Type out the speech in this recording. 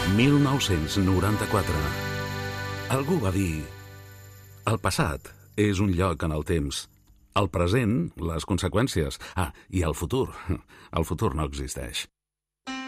1994. Algú va dir: el passat és un lloc en el temps, el present, les conseqüències, i el futur. El futur no existeix.